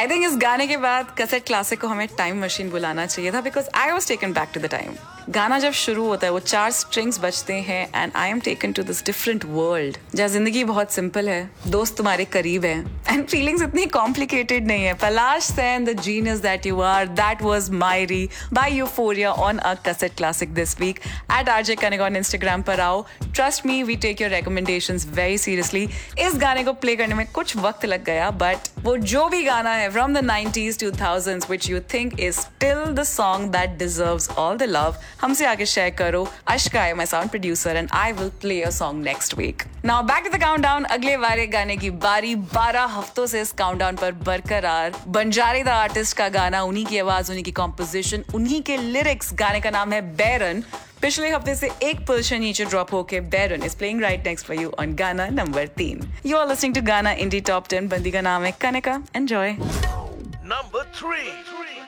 I think इस गाने के बाद कैसेट क्लासिक को हमें टाइम मशीन बुलाना चाहिए था, because I was taken back to the time. गाना जब शुरू होता है वो 4 स्ट्रिंग्स बजते हैं and I am taken to this different world जहाँ जिंदगी बहुत सिंपल है, दोस्त तुम्हारे करीब है एंड फीलिंग्स इतनी कॉम्प्लिकेटेड नहीं है। पलाश Sen the genius that you are, that was मायरी bye euphoria on a cassette classic this week eight RJ Kanik on Instagram पर आओ। Trust me, we take your recommendations very seriously. इस गाने को play करने में कुछ वक्त लग गया, बट वो जो भी गाना है from the 90s 2000s which you think is still the song that deserves all the love, हमसे आगे शेयर करो। अश्का है my sound producer and I will play a song next week. Now back to the countdown. अगले वाले गाने की बारी 12 हफ्तों से इस काउंटडाउन पर बरकरार। बंजारे द आर्टिस्ट का गाना, उन्हीं की आवाज, उन्हीं की कॉम्पोजिशन, उन्हीं के लिरिक्स। गाने का नाम है बैरन। पिछले हफ्ते से एक पोजीशन नीचे ड्रॉप होके बैरन is playing right next for you on गाना number 3। You are listening to गाना इंडी टॉप 10। बंदी का नाम है कनिका। एंजॉय। Number 3.